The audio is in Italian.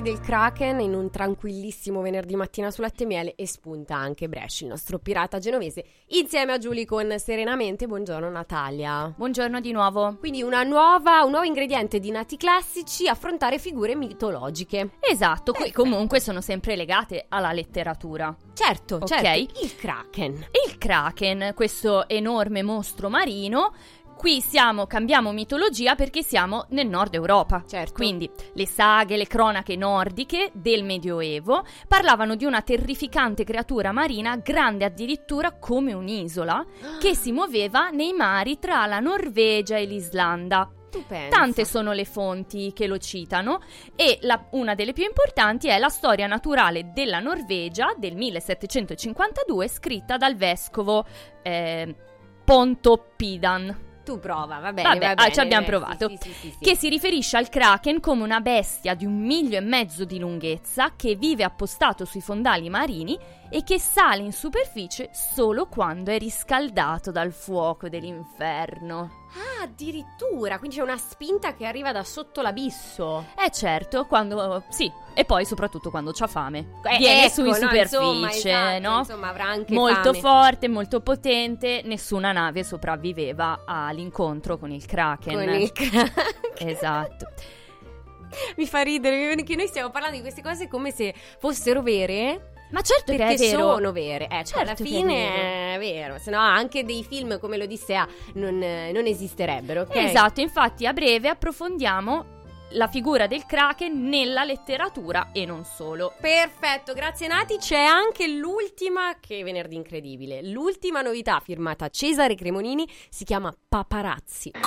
del Kraken in un tranquillissimo venerdì mattina su Latte e Miele, e spunta anche Bresci, il nostro pirata genovese, insieme a Giulia con Serenamente. Buongiorno Natalia. Buongiorno di nuovo. Quindi un nuovo ingrediente di Nati Classici: affrontare figure mitologiche. Esatto, qui comunque sono sempre legate alla letteratura. Certo, Ok. certo. Il Kraken. Il Kraken, questo enorme mostro marino. Qui cambiamo mitologia perché siamo nel nord Europa. Certo. Quindi le saghe, le cronache nordiche del Medioevo parlavano di una terrificante creatura marina grande addirittura come un'isola che si muoveva nei mari tra la Norvegia e l'Islanda. Tu pensa. Tante sono le fonti che lo citano e una delle più importanti è la storia naturale della Norvegia del 1752, scritta dal vescovo Pontoppidan. Tu prova, va bene. Ci abbiamo provato. Sì. Che si riferisce al Kraken come una bestia di 1,5 miglia di lunghezza che vive appostato sui fondali marini e che sale in superficie solo quando è riscaldato dal fuoco dell'inferno. Ah, addirittura, quindi c'è una spinta che arriva da sotto l'abisso. Certo, e poi soprattutto quando c'ha fame. Viene Ecco, su in superficie, esatto, no? Insomma, avrà anche molto fame. forte, molto potente, nessuna nave sopravviveva all'incontro con il Kraken. Con il Kraken. Esatto. Mi fa ridere che noi stiamo parlando di queste cose come se fossero vere. Ma certo che Perché è vero. sono vere, Certo alla che è fine è vero, se no anche dei film come l'Odissea non esisterebbero, ok? Esatto, infatti a breve approfondiamo la figura del Kraken nella letteratura e non solo. Perfetto, grazie Nati. C'è anche l'ultima, che venerdì incredibile, l'ultima novità firmata Cesare Cremonini, si chiama Paparazzi.